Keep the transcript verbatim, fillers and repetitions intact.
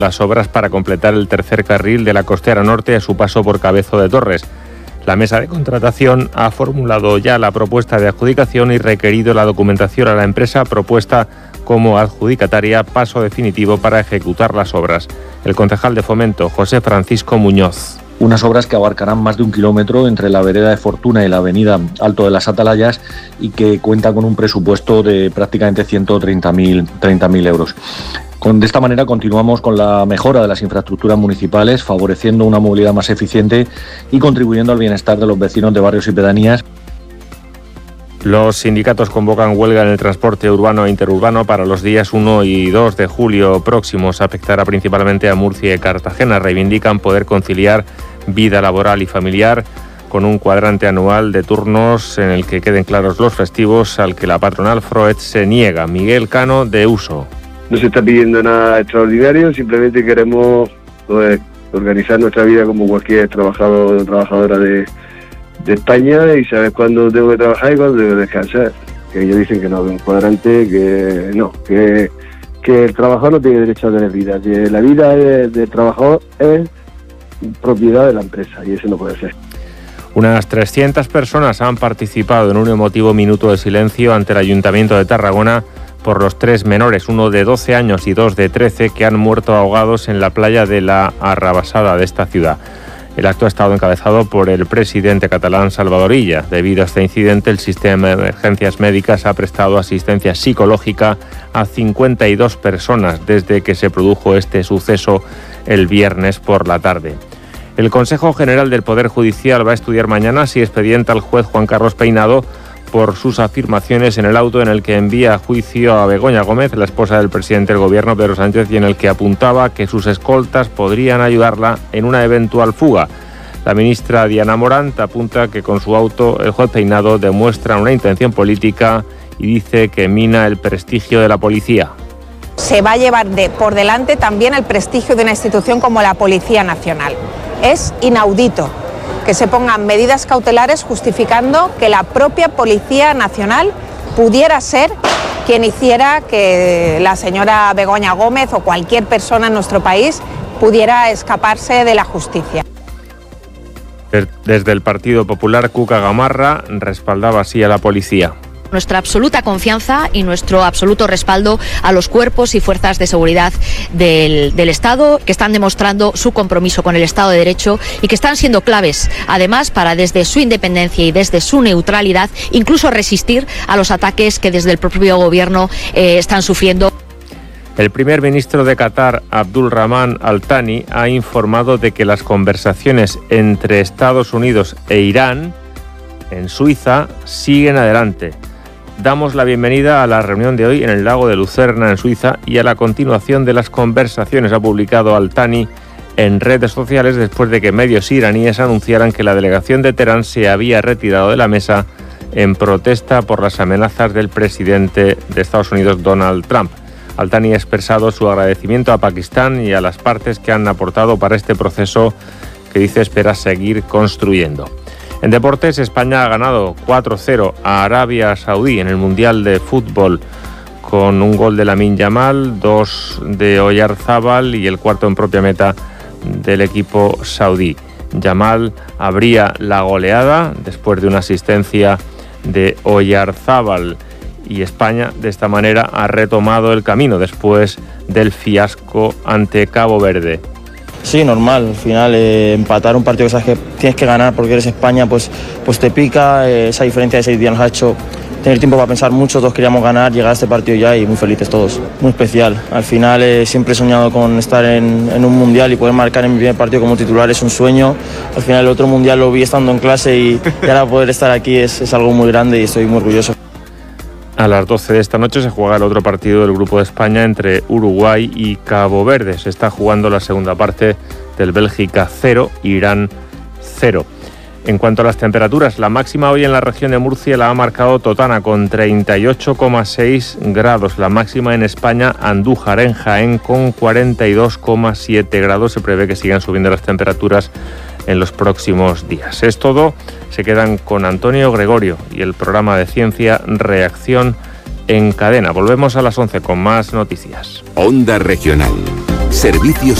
las obras para completar el tercer carril de la costera norte a su paso por Cabezo de Torres. La mesa de contratación ha formulado ya la propuesta de adjudicación y requerido la documentación a la empresa propuesta como adjudicataria, paso definitivo para ejecutar las obras. El concejal de Fomento, José Francisco Muñoz. Unas obras que abarcarán más de un kilómetro entre la vereda de Fortuna y la avenida Alto de las Atalayas y que cuenta con un presupuesto de prácticamente ciento treinta mil euros. Con, de esta manera continuamos con la mejora de las infraestructuras municipales, favoreciendo una movilidad más eficiente y contribuyendo al bienestar de los vecinos de barrios y pedanías. Los sindicatos convocan huelga en el transporte urbano e interurbano para los días uno y dos de julio próximos. Afectará principalmente a Murcia y Cartagena. Reivindican poder conciliar vida laboral y familiar con un cuadrante anual de turnos en el que queden claros los festivos, al que la patronal Froet se niega. Miguel Cano, de Uso. No se está pidiendo nada extraordinario, simplemente queremos pues, organizar nuestra vida como cualquier trabajador o trabajadora de, de España y saber cuándo tengo que trabajar y cuándo tengo que descansar. Que ellos dicen que no, que un cuadrante, que no, que, que el trabajador no tiene derecho a tener vida, que la vida del de trabajador es propiedad de la empresa y eso no puede ser. Unas trescientas personas han participado en un emotivo minuto de silencio ante el Ayuntamiento de Tarragona por los tres menores, uno de doce años y dos de trece, que han muerto ahogados en la playa de la Arrabasada de esta ciudad. El acto ha estado encabezado por el presidente catalán Salvador Illa. Debido a este incidente, el sistema de emergencias médicas ha prestado asistencia psicológica a cincuenta y dos personas desde que se produjo este suceso el viernes por la tarde. El Consejo General del Poder Judicial va a estudiar mañana si expedienta al juez Juan Carlos Peinado por sus afirmaciones en el auto en el que envía a juicio a Begoña Gómez, la esposa del presidente del Gobierno, Pedro Sánchez, y en el que apuntaba que sus escoltas podrían ayudarla en una eventual fuga. La ministra Diana Morant apunta que con su auto el juez Peinado demuestra una intención política y dice que mina el prestigio de la policía. Se va a llevar de, por delante también el prestigio de una institución como la Policía Nacional. Es inaudito que se pongan medidas cautelares justificando que la propia Policía Nacional pudiera ser quien hiciera que la señora Begoña Gómez o cualquier persona en nuestro país pudiera escaparse de la justicia. Desde el Partido Popular, Cuca Gamarra respaldaba así a la policía. Nuestra absoluta confianza y nuestro absoluto respaldo a los cuerpos y fuerzas de seguridad del, del Estado, que están demostrando su compromiso con el Estado de Derecho y que están siendo claves, además, para desde su independencia y desde su neutralidad, incluso resistir a los ataques que desde el propio Gobierno eh, están sufriendo. El primer ministro de Qatar, Abdul Rahman Al Thani, ha informado de que las conversaciones entre Estados Unidos e Irán en Suiza siguen adelante. Damos la bienvenida a la reunión de hoy en el lago de Lucerna, en Suiza, y a la continuación de las conversaciones, ha publicado Al Thani en redes sociales después de que medios iraníes anunciaran que la delegación de Teherán se había retirado de la mesa en protesta por las amenazas del presidente de Estados Unidos, Donald Trump. Al Thani ha expresado su agradecimiento a Pakistán y a las partes que han aportado para este proceso que dice espera seguir construyendo. En deportes, España ha ganado cuatro cero a Arabia Saudí en el Mundial de Fútbol con un gol de Lamine Yamal, dos de Oyarzábal y el cuarto en propia meta del equipo saudí. Yamal abría la goleada después de una asistencia de Oyarzábal y España de esta manera ha retomado el camino después del fiasco ante Cabo Verde. Sí, normal, al final eh, empatar un partido que sabes que tienes que ganar porque eres España, pues, pues te pica, eh, esa diferencia de seis días nos ha hecho tener tiempo para pensar mucho, todos queríamos ganar, llegar a este partido ya y muy felices todos, muy especial. Al final eh, siempre he soñado con estar en, en un mundial y poder marcar en mi primer partido como titular es un sueño. Al final el otro mundial lo vi estando en clase y, y ahora poder estar aquí es, es algo muy grande y estoy muy orgulloso. A las doce de esta noche se juega el otro partido del Grupo de España entre Uruguay y Cabo Verde. Se está jugando la segunda parte del Bélgica cero, Irán cero. En cuanto a las temperaturas, la máxima hoy en la región de Murcia la ha marcado Totana con treinta y ocho coma seis grados. La máxima en España, Andújar en Jaén con cuarenta y dos coma siete grados. Se prevé que sigan subiendo las temperaturas en los próximos días. Es todo. Se quedan con Antonio Gregorio y el programa de ciencia Reacción en Cadena. Volvemos a las once con más noticias. Onda Regional. Servicios